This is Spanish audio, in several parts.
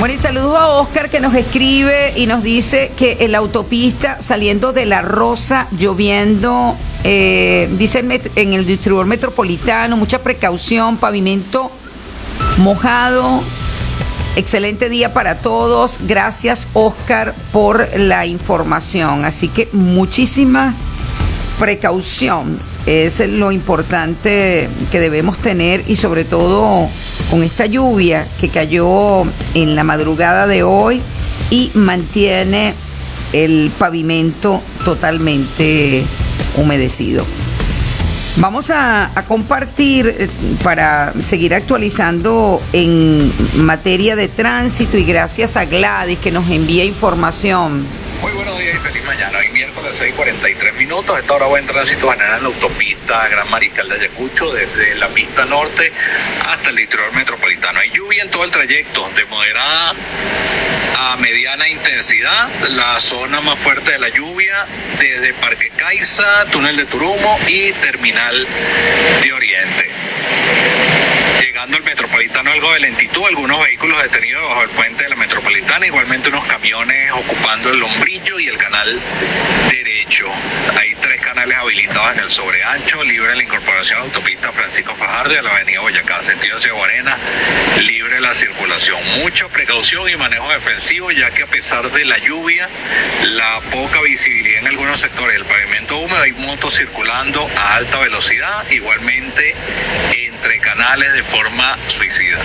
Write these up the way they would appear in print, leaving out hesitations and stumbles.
Bueno, y saludos a Oscar que nos escribe y nos dice que en la autopista saliendo de La Rosa, lloviendo, dice en el distribuidor metropolitano, mucha precaución, pavimento mojado. Excelente día para todos. Gracias, Oscar, por la información. Así que muchísima precaución es lo importante que debemos tener, y sobre todo con esta lluvia que cayó en la madrugada de hoy y mantiene el pavimento totalmente humedecido. Vamos a compartir para seguir actualizando en materia de tránsito, y gracias a Gladys que nos envía información. Muy buenos días y feliz mañana. Hoy miércoles 6:43. Esta hora buen tránsito general en la autopista Gran Mariscal de Ayacucho, desde la pista norte hasta el distribuidor metropolitano. Hay lluvia en todo el trayecto, de moderada a mediana intensidad. La zona más fuerte de la lluvia desde Parque Caiza, Túnel de Turumo y Terminal de Oriente. Llegando al metropolitano, algo de lentitud, algunos vehículos detenidos bajo el puente de la metropolitana, igualmente unos camiones ocupando el Lombrillo y el canal derecho. Hay 3 canales habilitados en el sobreancho, libre la incorporación a la autopista Francisco Fajardo y a la avenida Boyacá, sentido hacia Guarena, libre la circulación. Mucha precaución y manejo defensivo, ya que a pesar de la lluvia, la poca visibilidad en algunos sectores del pavimento húmedo, hay motos circulando a alta velocidad, igualmente entre canales de forma suicida.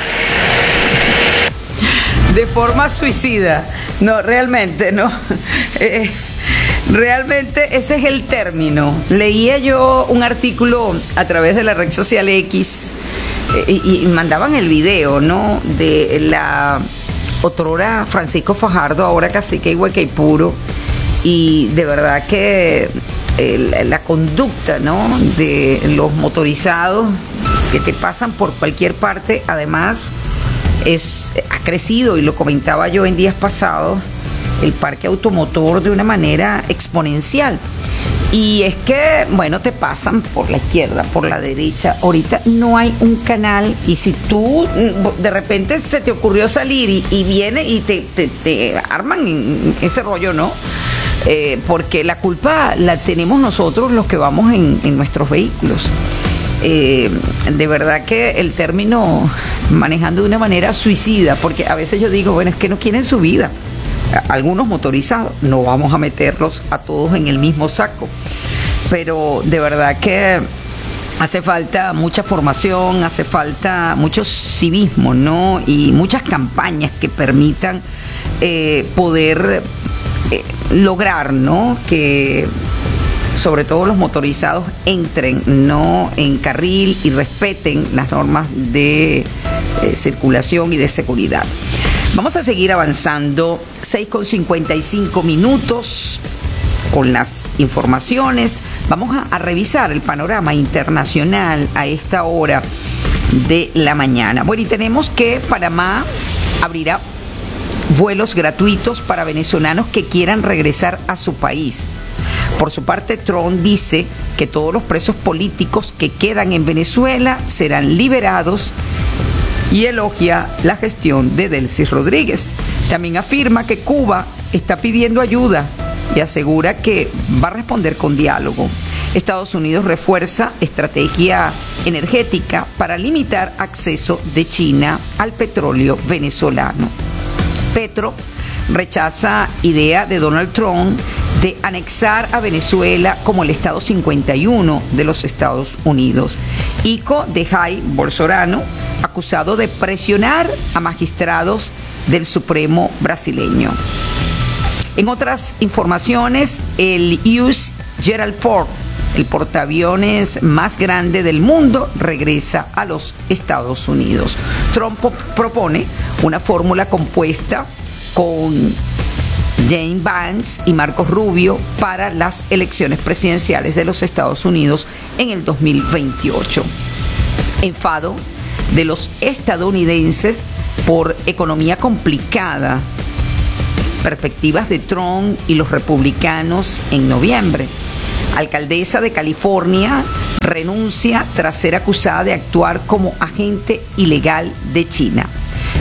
De forma suicida. No, realmente no. Realmente ese es el término. Leía yo un artículo a través de la red social X y mandaban el video, ¿no? De la otrora Francisco Fajardo, ahora Cacique Iguequipuro, y de verdad que la conducta, ¿no?, de los motorizados que te pasan por cualquier parte, además ha crecido, y lo comentaba yo en días pasados, el parque automotor de una manera exponencial. Y es que, bueno, te pasan por la izquierda, por la derecha. Ahorita no hay un canal, y si tú de repente se te ocurrió salir y viene y te arman en ese rollo, ¿no? Porque la culpa la tenemos nosotros los que vamos en nuestros vehículos. De verdad que el término manejando de una manera suicida, porque a veces yo digo, bueno, es que no quieren su vida. Algunos motorizados, no vamos a meterlos a todos en el mismo saco, pero de verdad que hace falta mucha formación, hace falta mucho civismo, ¿no? Y muchas campañas que permitan poder lograr, ¿no?, que sobre todo los motorizados entren, ¿no?, en carril y respeten las normas de circulación y de seguridad. Vamos a seguir avanzando, 6:55 con las informaciones. Vamos a revisar el panorama internacional a esta hora de la mañana. Bueno, y tenemos que Panamá abrirá vuelos gratuitos para venezolanos que quieran regresar a su país. Por su parte, Trump dice que todos los presos políticos que quedan en Venezuela serán liberados, y elogia la gestión de Delcy Rodríguez. También afirma que Cuba está pidiendo ayuda y asegura que va a responder con diálogo. Estados Unidos refuerza estrategia energética para limitar acceso de China al petróleo venezolano. Petro rechaza idea de Donald Trump de anexar a Venezuela como el Estado 51 de los Estados Unidos. Hijo de Jair Bolsonaro, acusado de presionar a magistrados del Supremo brasileño. En otras informaciones, el US Gerald Ford, el portaaviones más grande del mundo, regresa a los Estados Unidos. Trump propone una fórmula compuesta con Jane Vance y Marcos Rubio para las elecciones presidenciales de los Estados Unidos en el 2028. Enfado de los estadounidenses por economía complicada, perspectivas de Trump y los republicanos en noviembre. Alcaldesa de California renuncia tras ser acusada de actuar como agente ilegal de China.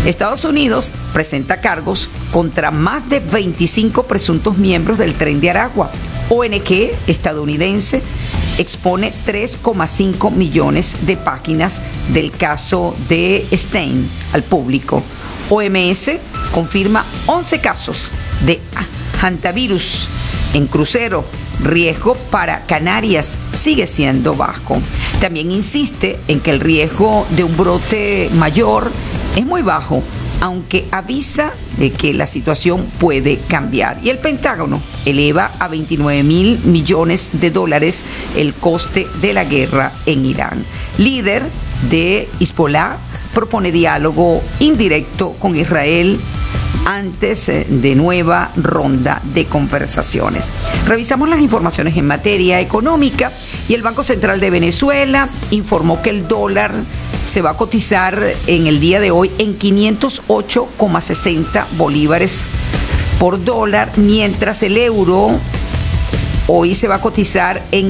Estados Unidos presenta cargos contra más de 25 presuntos miembros del Tren de Aragua. ONG estadounidense expone 3,5 millones de páginas del caso de Stein al público. OMS confirma 11 casos de hantavirus en crucero. Riesgo para Canarias sigue siendo bajo. También insiste en que el riesgo de un brote mayor es muy bajo, aunque avisa de que la situación puede cambiar. Y el Pentágono eleva a $29.000 millones el coste de la guerra en Irán. Líder de Hezbollah propone diálogo indirecto con Israel antes de nueva ronda de conversaciones. Revisamos las informaciones en materia económica y el Banco Central de Venezuela informó que el dólar se va a cotizar en el día de hoy en 508,60 bolívares por dólar, mientras el euro hoy se va a cotizar en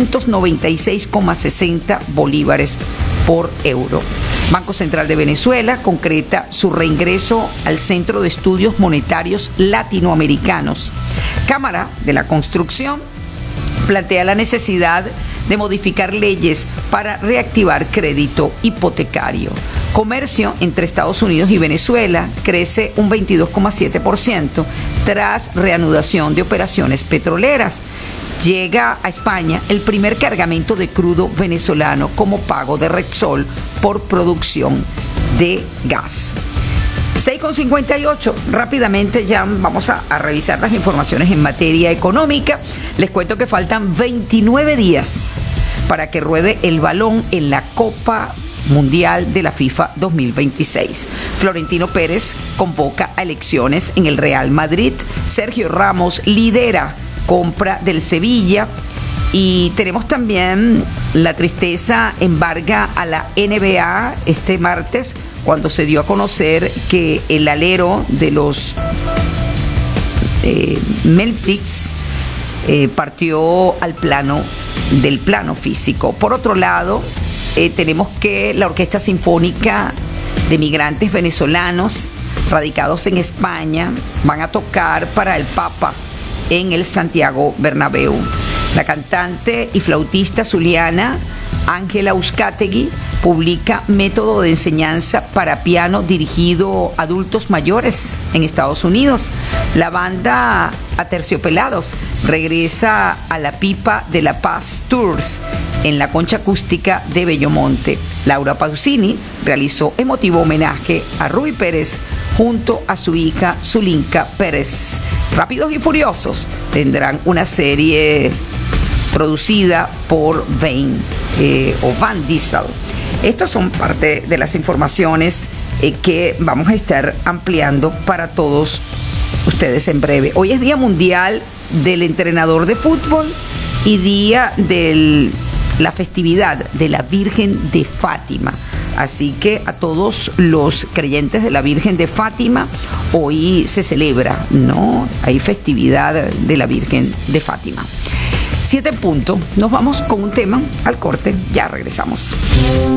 596,60 bolívares por euro. Banco Central de Venezuela concreta su reingreso al Centro de Estudios Monetarios Latinoamericanos. Cámara de la Construcción plantea la necesidad de modificar leyes para reactivar crédito hipotecario. Comercio entre Estados Unidos y Venezuela crece un 22,7% tras reanudación de operaciones petroleras. Llega a España el primer cargamento de crudo venezolano como pago de Repsol por producción de gas. 6,58. Rápidamente ya vamos a revisar las informaciones en materia económica. Les cuento que faltan 29 días para que ruede el balón en la Copa Mundial de la FIFA 2026. Florentino Pérez convoca a elecciones en el Real Madrid. Sergio Ramos lidera compra del Sevilla. Y tenemos también la tristeza embarga a la NBA este martes, cuando se dio a conocer que el alero de los Celtics partió del plano físico. Por otro lado, tenemos que la Orquesta Sinfónica de Migrantes Venezolanos radicados en España van a tocar para el Papa en el Santiago Bernabéu. La cantante y flautista zuliana Ángela Uzcategui publica método de enseñanza para piano dirigido a adultos mayores en Estados Unidos. La banda Aterciopelados regresa a la Pipa de la Paz Tours en la Concha Acústica de Bellomonte. Laura Pausini realizó emotivo homenaje a Ruby Pérez junto a su hija Zulinka Pérez. Rápidos y Furiosos tendrán una serie producida por Van Diesel. Estas son parte de las informaciones que vamos a estar ampliando para todos ustedes en breve. Hoy es Día Mundial del Entrenador de Fútbol y día de la festividad de la Virgen de Fátima. Así que a todos los creyentes de la Virgen de Fátima, hoy se celebra, ¿no? Hay festividad de la Virgen de Fátima. 7 en punto. Nos vamos con un tema al corte. Ya regresamos.